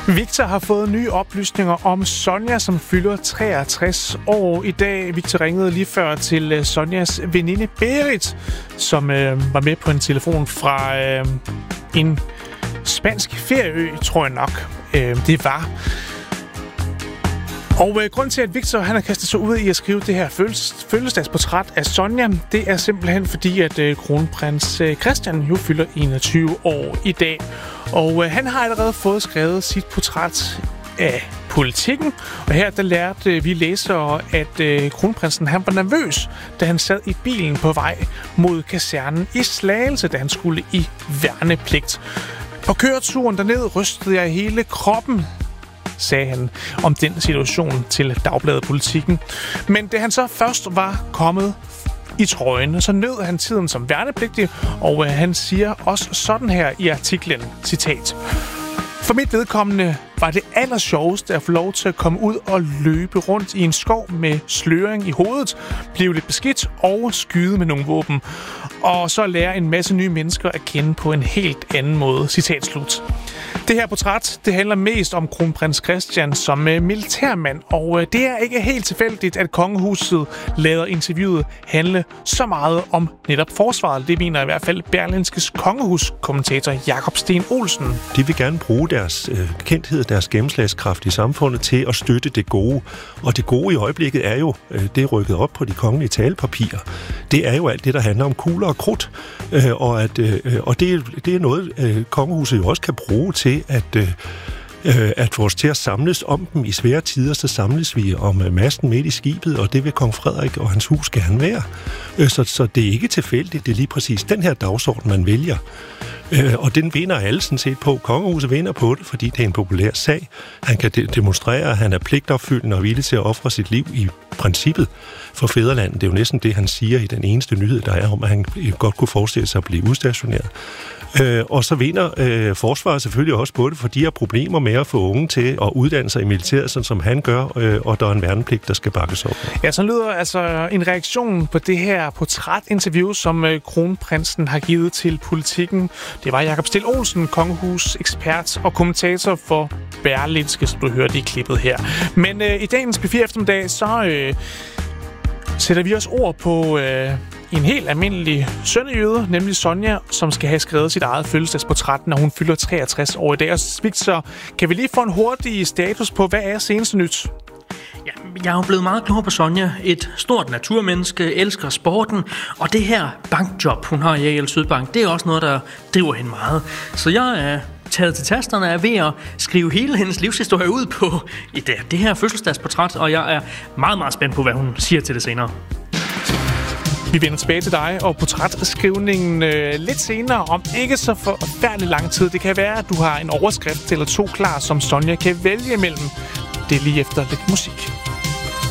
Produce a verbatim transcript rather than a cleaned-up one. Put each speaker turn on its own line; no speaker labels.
Victor har fået nye oplysninger om Sonja, som fylder treogtres år i dag. Victor ringede lige før til Sonjas veninde Berit, som øh, var med på en telefon fra øh, en spansk ferieø, tror jeg nok, øh, det var. Og øh, grund til, at Victor han har kastet sig ud i at skrive det her følelses- følelsesdagsportræt af Sonja, det er simpelthen fordi, at øh, kronprins øh, Christian jo fylder enogtyve år i dag. Og øh, han har allerede fået skrevet sit portræt af Politikken. Og her der lærte øh, vi læsere, at øh, kronprinsen han var nervøs, da han sad i bilen på vej mod kasernen i Slagelse, da han skulle i værnepligt. På køreturen derned rystede jeg hele kroppen, sagde han om den situation til Dagbladet Politikken. Men da han så først var kommet i trøjen, så nød han tiden som værnepligtig, og øh, han siger også sådan her i artiklen, citat: For mit vedkommende var det allersjoveste at få lov til at komme ud og løbe rundt i en skov med sløring i hovedet, blive lidt beskidt og skyde med nogle våben, og så lære en masse nye mennesker at kende på en helt anden måde. Citat slut. Det her portræt, det handler mest om kronprins Christian som militærmand, og det er ikke helt tilfældigt, at kongehuset lader interviewet handle så meget om netop forsvaret. Det mener i hvert fald Berlingskes kongehuskommentator Jakob Sten Olsen.
De vil gerne bruge deres øh, kendthed, deres gennemslagskraft i samfundet til at støtte det gode. Og det gode i øjeblikket er jo, øh, det er rykket op på de kongelige talepapirer. Det er jo alt det, der handler om kugler og krudt. Øh, og at, øh, og det, det er noget, øh, kongehuset jo også kan bruge til at, øh, at få os til at samles om dem i svære tider. Så samles vi om masten midt i skibet, og det vil kong Frederik og hans hus gerne være. Øh, så, så det er ikke tilfældigt. Det er lige præcis den her dagsorden, man vælger. Øh, og den vinder alle sådan set på. Kongehuset vinder på det, fordi det er en populær sag. Han kan de- demonstrere, at han er pligtopfyldende og villig til at ofre sit liv i princippet for fædrelandet. Det er jo næsten det, han siger i den eneste nyhed, der er om, at han godt kunne forestille sig at blive udstationeret. Øh, og så vinder øh, forsvaret selvfølgelig også på det, for de har problemer med at få unge til at uddanne sig i militæret, sådan som han gør, øh, og der er en værnepligt, der skal bakkes op.
Ja, så lyder altså en reaktion på det her portrætinterview, som øh, kronprinsen har givet til Politikken. Det var Jakob Sten Olsen, kongehusekspert og kommentator for Berlingske, som du hørte i klippet her. Men øh, i dagens P fire eftermiddag, så øh, sætter vi også ord på øh, en helt almindelig sønderjyde, nemlig Sonja, som skal have skrevet sit eget fødselsdagsportræt, når hun fylder treogtres år i dag. Og Victor, kan vi lige få en hurtig status på, hvad er seneste nyt?
Ja, jeg er jo blevet meget klogere på Sonja. Et stort naturmenneske, elsker sporten, og det her bankjob, hun har i A L Sydbank, det er også noget, der driver hende meget. Så jeg er taget til tasterne, er ved at skrive hele hendes livshistorie ud på det, det her fødselsdagsportræt, og jeg er meget, meget spændt på, hvad hun siger til det senere.
Vi vender tilbage til dig og portrætskrivningen øh, lidt senere om ikke så forfærdelig lang tid. Det kan være, at du har en overskrift eller to klar, som Sonja kan vælge imellem. Det er lige efter lidt musik.